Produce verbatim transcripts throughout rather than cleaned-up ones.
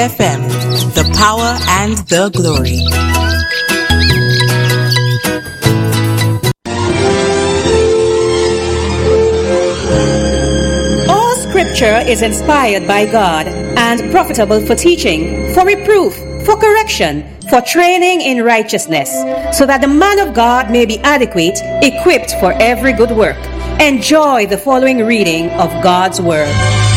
F M, the power and the glory. All scripture is inspired by God and profitable for teaching, for reproof, for correction, for training in righteousness, so that the man of God may be adequate, equipped for every good work. Enjoy the following reading of God's Word.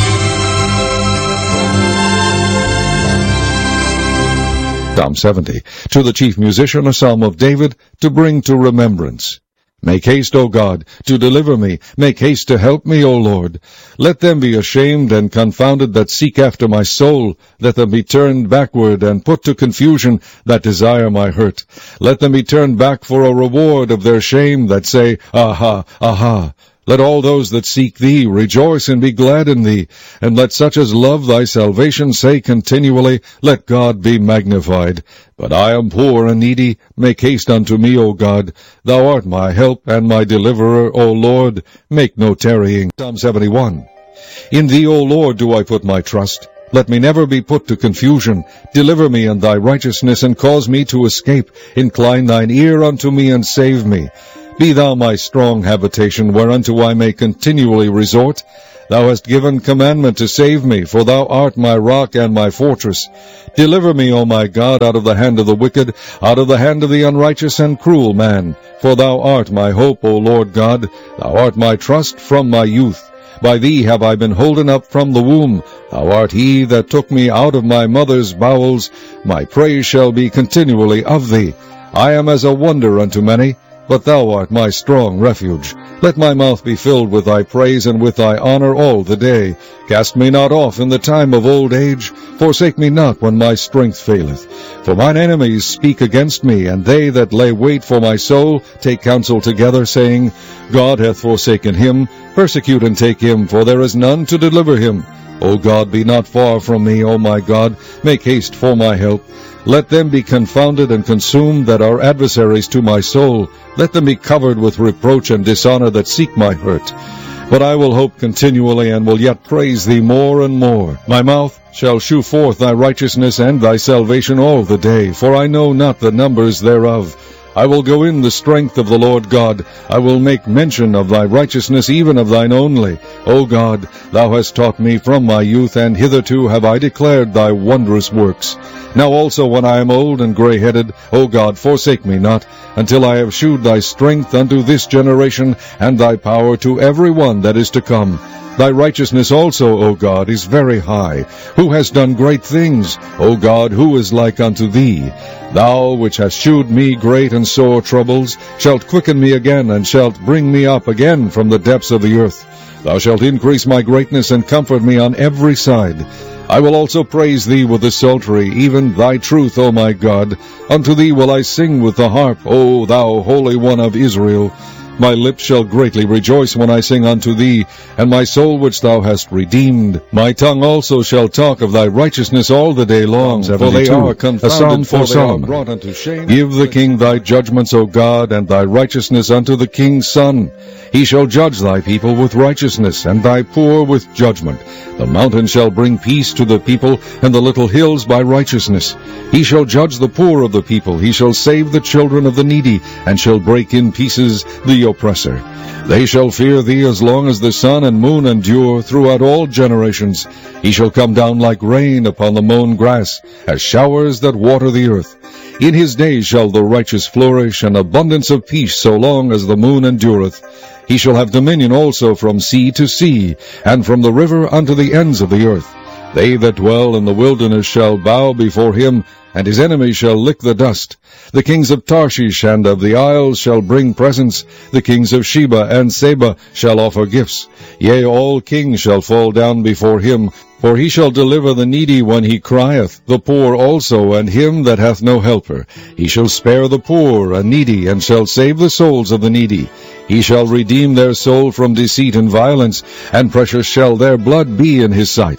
Psalm seventy. To the chief musician, a psalm of David, to bring to remembrance. Make haste, O God, to deliver me. Make haste to help me, O Lord. Let them be ashamed and confounded that seek after my soul. Let them be turned backward and put to confusion that desire my hurt. Let them be turned back for a reward of their shame that say, Aha, aha. Let all those that seek thee rejoice and be glad in thee. And let such as love thy salvation say continually, Let God be magnified. But I am poor and needy. Make haste unto me, O God. Thou art my help and my deliverer, O Lord. Make no tarrying. Psalm seventy-one. In thee, O Lord, do I put my trust. Let me never be put to confusion. Deliver me in thy righteousness, and cause me to escape. Incline thine ear unto me, and save me. Be thou my strong habitation, whereunto I may continually resort. Thou hast given commandment to save me, for thou art my rock and my fortress. Deliver me, O my God, out of the hand of the wicked, out of the hand of the unrighteous and cruel man. For thou art my hope, O Lord God. Thou art my trust from my youth. By thee have I been holden up from the womb. Thou art he that took me out of my mother's bowels. My praise shall be continually of thee. I am as a wonder unto many, but thou art my strong refuge. Let my mouth be filled with thy praise and with thy honor all the day. Cast me not off in the time of old age. Forsake me not when my strength faileth. For mine enemies speak against me, and they that lay wait for my soul take counsel together, saying, God hath forsaken him. Persecute and take him, for there is none to deliver him. O God, be not far from me, O my God. Make haste for my help. Let them be confounded and consumed that are adversaries to my soul. Let them be covered with reproach and dishonor that seek my hurt. But I will hope continually, and will yet praise thee more and more. My mouth shall shew forth thy righteousness and thy salvation all the day, for I know not the numbers thereof. I will go in the strength of the Lord God. I will make mention of thy righteousness, even of thine only. O God, thou hast taught me from my youth, and hitherto have I declared thy wondrous works. Now also when I am old and grey-headed, O God, forsake me not, until I have shewed thy strength unto this generation, and thy power to every one that is to come. Thy righteousness also, O God, is very high. Who has done great things? O God, who is like unto thee? Thou, which hast shewed me great and sore troubles, shalt quicken me again, and shalt bring me up again from the depths of the earth. Thou shalt increase my greatness, and comfort me on every side. I will also praise thee with the psaltery, even thy truth, O my God. Unto thee will I sing with the harp, O thou Holy One of Israel. My lips shall greatly rejoice when I sing unto thee, and my soul which thou hast redeemed. My tongue also shall talk of thy righteousness all the day long, for they are confounded, for they are brought unto shame. Give the king thy judgments, O God, and thy righteousness unto the king's son. He shall judge thy people with righteousness, and thy poor with judgment. The mountain shall bring peace to the people, and the little hills by righteousness. He shall judge the poor of the people. He shall save the children of the needy, and shall break in pieces the oppressor. They shall fear thee as long as the sun and moon endure throughout all generations. He shall come down like rain upon the mown grass, as showers that water the earth. In his days shall the righteous flourish, and abundance of peace so long as the moon endureth. He shall have dominion also from sea to sea, and from the river unto the ends of the earth. They that dwell in the wilderness shall bow before him, and his enemies shall lick the dust. The kings of Tarshish and of the isles shall bring presents. The kings of Sheba and Seba shall offer gifts. Yea, all kings shall fall down before him. For he shall deliver the needy when he crieth, the poor also, and him that hath no helper. He shall spare the poor and needy, and shall save the souls of the needy. He shall redeem their soul from deceit and violence, and precious shall their blood be in his sight.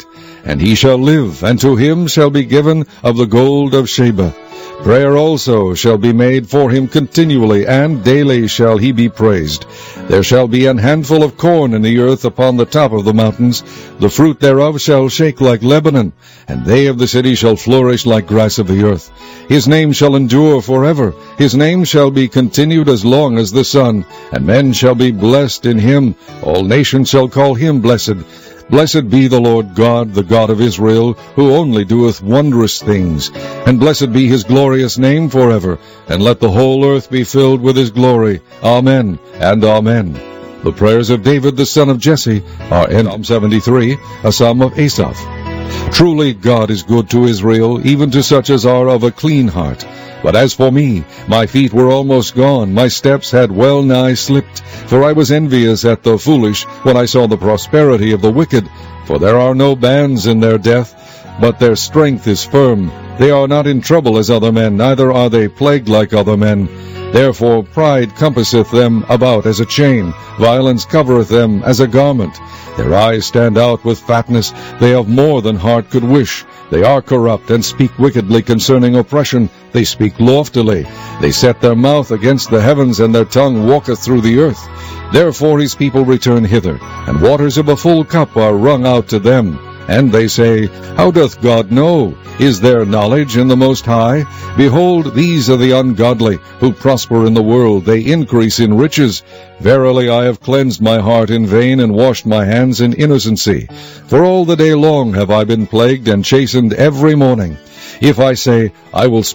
and he shall live, and to him shall be given of the gold of Sheba. Prayer also shall be made for him continually, and daily shall he be praised. There shall be an handful of corn in the earth upon the top of the mountains. The fruit thereof shall shake like Lebanon, and they of the city shall flourish like grass of the earth. His name shall endure forever. His name shall be continued as long as the sun, and men shall be blessed in him. All nations shall call him blessed. Blessed be the Lord God, the God of Israel, who only doeth wondrous things. And blessed be his glorious name forever. And let the whole earth be filled with his glory. Amen and Amen. The prayers of David the son of Jesse are in Psalm seventy-three, a psalm of Asaph. Truly God is good to Israel, even to such as are of a clean heart. But as for me, my feet were almost gone, my steps had well nigh slipped. For I was envious at the foolish when I saw the prosperity of the wicked. For there are no bands in their death, but their strength is firm. They are not in trouble as other men, neither are they plagued like other men. Therefore pride compasseth them about as a chain, violence covereth them as a garment. Their eyes stand out with fatness, they have more than heart could wish. They are corrupt, and speak wickedly concerning oppression. They speak loftily. They set their mouth against the heavens, and their tongue walketh through the earth. Therefore his people return hither, and waters of a full cup are wrung out to them. And they say, How doth God know? Is there knowledge in the Most High? Behold, these are the ungodly, who prosper in the world, they increase in riches. Verily I have cleansed my heart in vain, and washed my hands in innocency. For all the day long have I been plagued, and chastened every morning. If I say, I will speak